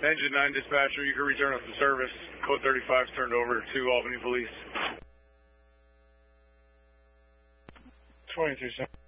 Engine 9 dispatcher, you can return us to service. Code 35 is turned over to Albany Police. 23 seconds.